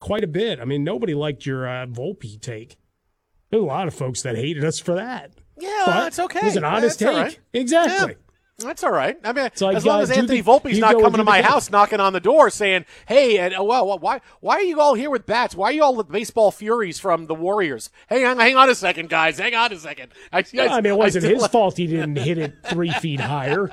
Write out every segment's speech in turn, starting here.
quite a bit. I mean, nobody liked your Volpe take. There were a lot of folks that hated us for that. Yeah, but that's okay. It was an honest take. Right. Exactly. Yeah. That's all right. I mean, like, as long as Anthony Volpe's not coming to my house knocking on the door saying, hey, and why are you all here with bats? Why are you all the baseball furies from the Warriors? Hang on a second, guys. Hang on a second. I mean, it wasn't his fault he didn't hit it 3 feet higher.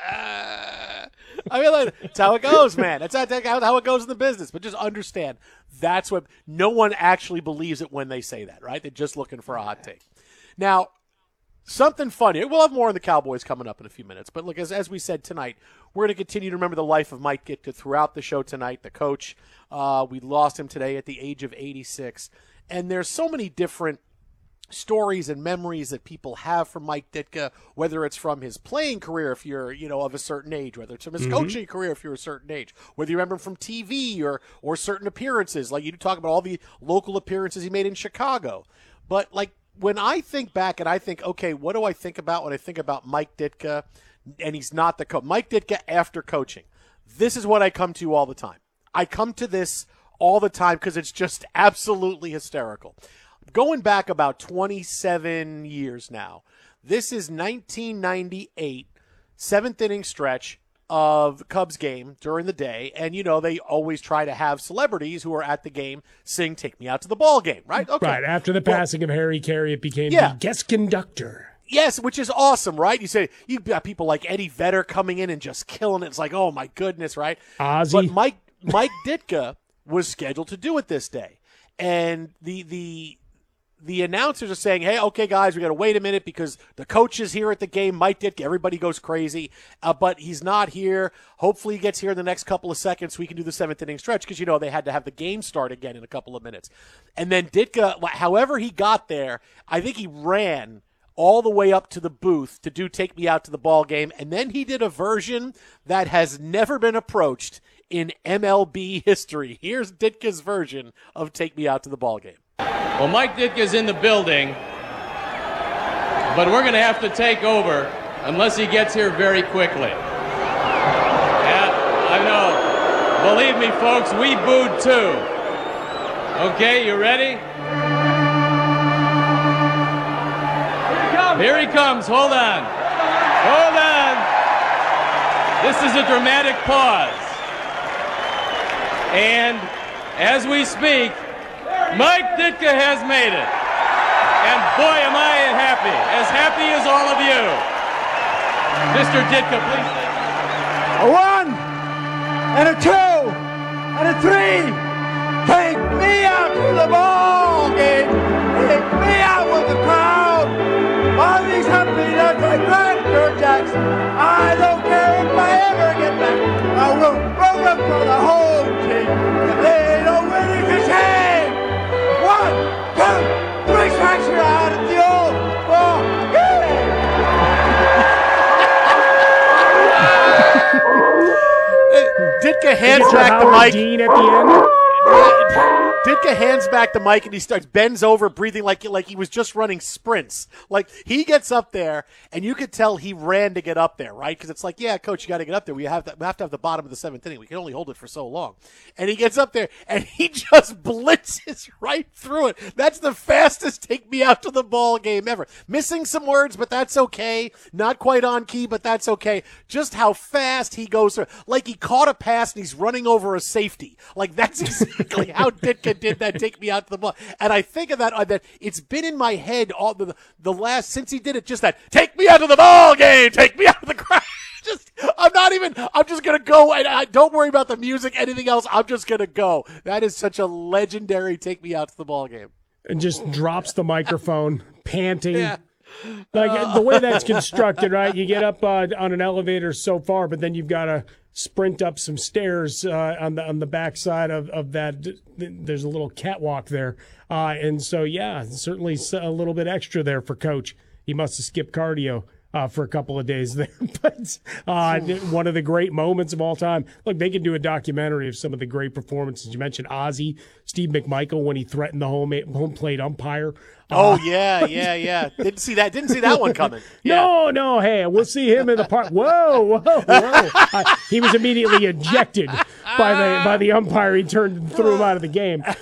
I mean, that's how it goes, man. That's how it goes in the business. But just understand, that's what no one actually believes it when they say that, right? They're just looking for a hot take. Now, something funny. We'll have more on the Cowboys coming up in a few minutes. But look, as we said tonight, we're going to continue to remember the life of Mike Ditka throughout the show tonight. The coach, we lost him today at the age of 86. And there's so many different stories and memories that people have from Mike Ditka, whether it's from his playing career if you're, of a certain age, whether it's from his coaching career if you're a certain age, whether you remember him from TV or certain appearances, like you talk about all the local appearances he made in Chicago. But like, when I think back and I think, okay, what do I think about when I think about Mike Ditka and he's not the coach? Mike Ditka after coaching. This is what I come to all the time. I come to this all the time because it's just absolutely hysterical. Going back about 27 years now, this is 1998, seventh inning stretch of the Cubs game during the day, and they always try to have celebrities who are at the game sing "Take Me Out to the Ball Game," right? Okay. Right after the passing of Harry Carey, it became the guest conductor. Yes, which is awesome, right? You've got people like Eddie Vedder coming in and just killing it. It's like, oh my goodness, right? Ozzy. But Mike Ditka was scheduled to do it this day, and the announcers are saying, hey, okay, guys, we got to wait a minute because the coach is here at the game. Mike Ditka, everybody goes crazy, but he's not here. Hopefully he gets here in the next couple of seconds so we can do the seventh inning stretch because, they had to have the game start again in a couple of minutes. And then Ditka, however he got there, I think he ran all the way up to the booth to do Take Me Out to the Ball Game, and then he did a version that has never been approached in MLB history. Here's Ditka's version of Take Me Out to the Ball Game. Well, Mike Ditka's in the building, but we're going to have to take over unless he gets here very quickly. Yeah, I know. Believe me, folks, we booed too. Okay, you ready? Here he comes. Hold on. Hold on. This is a dramatic pause. And as we speak, Mike Ditka has made it. And boy, am I happy as all of you. Mr. Ditka, please. A 1, and a 2, and a 3. Take me out to the ball game. Take me out with the crowd. All these companies are like Grant Jackson. I don't care if I ever get back. I will root for the whole team. If they don't win, it's a shame. 1, 2, 3 strikes you're out at the old ball game. Ditka hands back the mic. Dean at the end. Ditka hands back the mic and he bends over, breathing like he was just running sprints. Like he gets up there, and you could tell he ran to get up there, right? Because it's like, yeah, coach, you got to get up there. We have to have the bottom of the seventh inning. We can only hold it for so long. And he gets up there, and he just blitzes right through it. That's the fastest Take Me Out to the Ball Game ever. Missing some words, but that's okay. Not quite on key, but that's okay. Just how fast he goes through. Like he caught a pass and he's running over a safety. Like that's exactly how Ditka did that Take Me Out to the Ball. And I think of that it's been in my head all the last, since he did it, just that, take me out to the ball game, take me out of the crowd. I'm just going to go, and I don't worry about the music, anything else, I'm just going to go. That is such a legendary Take Me Out to the Ball Game. And just drops the microphone, panting. Yeah. Like the way that's constructed, right? You get up on an elevator so far, but then you've got to sprint up some stairs on the backside of that. There's a little catwalk there, and so yeah, certainly a little bit extra there for Coach. He must have skipped cardio for a couple of days there, but one of the great moments of all time. Look, they can do a documentary of some of the great performances. You mentioned Ozzy, Steve McMichael when he threatened the home plate umpire. Oh yeah. Didn't see that one coming. Yeah. No. Hey, we'll see him in the park. Whoa. He was immediately ejected by the umpire. He turned and threw him out of the game.